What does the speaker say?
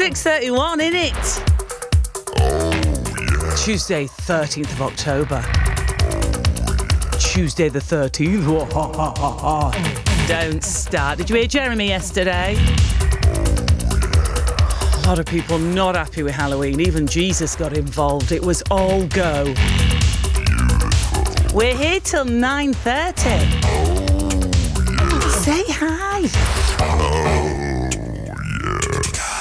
6:31, innit? Tuesday, 13th of October. Tuesday the 13th. Don't start. Did you hear Jeremy yesterday? A lot of people not happy with Halloween. Even Jesus got involved. It was all go. We're here till 9:30. Say hi.